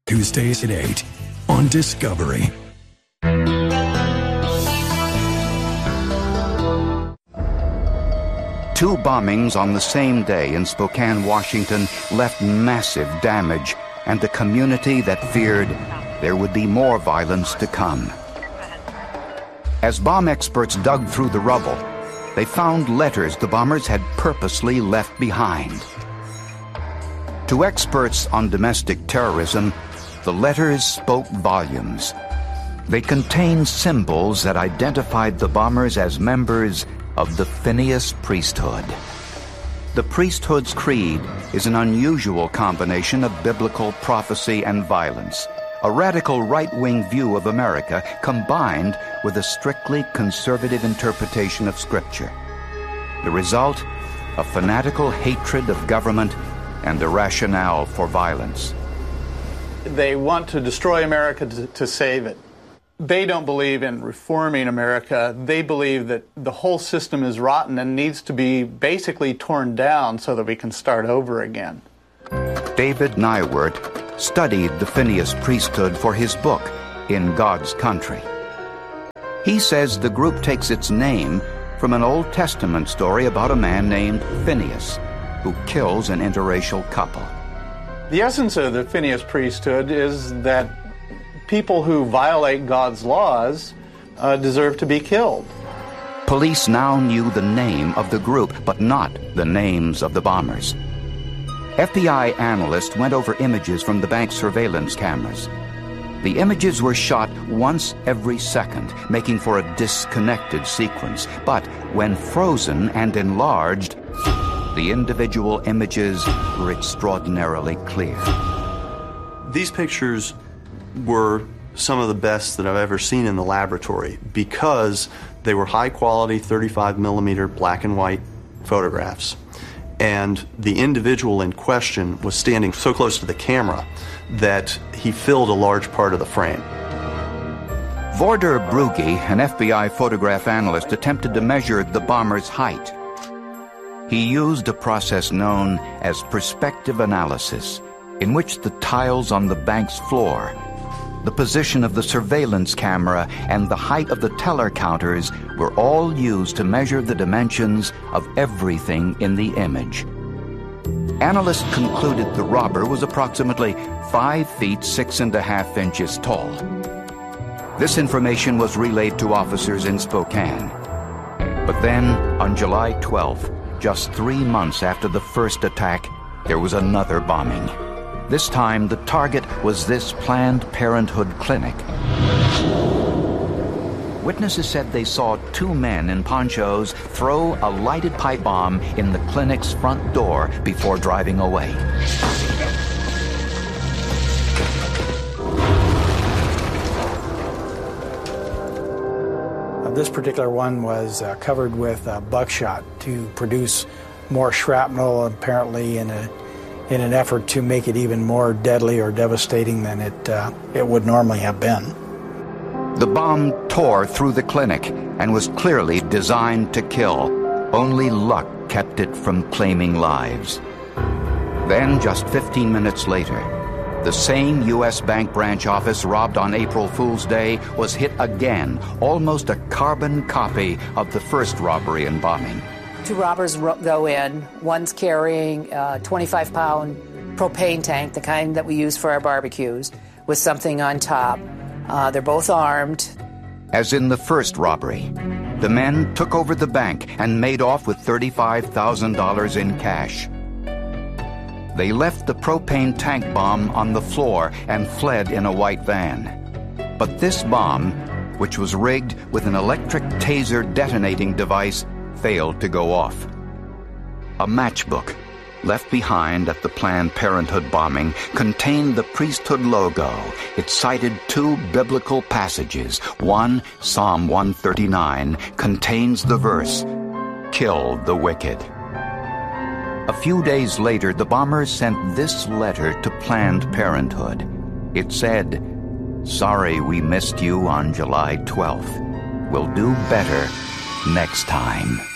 Tuesdays at 8 on Discovery. Two bombings on the same day in Spokane, Washington left massive damage and a community that feared there would be more violence to come. As bomb experts dug through the rubble, they found letters the bombers had purposely left behind. To experts on domestic terrorism, the letters spoke volumes. They contained symbols that identified the bombers as members of the Phineas priesthood. The priesthood's creed is an unusual combination of biblical prophecy and violence, a radical right-wing view of America combined with a strictly conservative interpretation of Scripture. The result, a fanatical hatred of government and a rationale for violence. They want to destroy America to save it. They don't believe in reforming America. They believe that the whole system is rotten and needs to be basically torn down so that we can start over again. David Neiwert studied the Phineas priesthood for his book, In God's Country. He says the group takes its name from an Old Testament story about a man named Phineas, who kills an interracial couple. The essence of the Phineas priesthood is that people who violate God's laws deserve to be killed. Police now knew the name of the group, but not the names of the bombers. FBI analysts went over images from the bank's surveillance cameras. The images were shot once every second, making for a disconnected sequence. But when frozen and enlarged, the individual images were extraordinarily clear. These pictures were some of the best that I've ever seen in the laboratory because they were high-quality 35mm black and white photographs. And the individual in question was standing so close to the camera that he filled a large part of the frame. Vorder Brugge, an FBI photograph analyst, attempted to measure the bomber's height. He used a process known as perspective analysis, in which the tiles on the bank's floor, the position of the surveillance camera, and the height of the teller counters were all used to measure the dimensions of everything in the image. Analysts concluded the robber was approximately 5 feet 6.5 inches tall. This information was relayed to officers in Spokane. But then, on July 12th, just 3 months after the first attack, there was another bombing. This time, the target was this Planned Parenthood clinic. Witnesses said they saw 2 men in ponchos throw a lighted pipe bomb in the clinic's front door before driving away. This particular one was covered with buckshot to produce more shrapnel, apparently in an effort to make it even more deadly or devastating than it would normally have been. The bomb tore through the clinic and was clearly designed to kill. Only luck kept it from claiming lives. Then, just 15 minutes later, the same U.S. Bank branch office robbed on April Fool's Day was hit again, almost a carbon copy of the first robbery and bombing. 2 robbers go in. One's carrying a 25-pound propane tank, the kind that we use for our barbecues, with something on top. They're both armed. As in the first robbery, the men took over the bank and made off with $35,000 in cash. They left the propane tank bomb on the floor and fled in a white van. But this bomb, which was rigged with an electric taser detonating device, failed to go off. A matchbook, left behind at the Planned Parenthood bombing, contained the priesthood logo. It cited 2 biblical passages. One, Psalm 139, contains the verse, "Kill the wicked." A few days later, the bombers sent this letter to Planned Parenthood. It said, "Sorry we missed you on July 12th. We'll do better next time."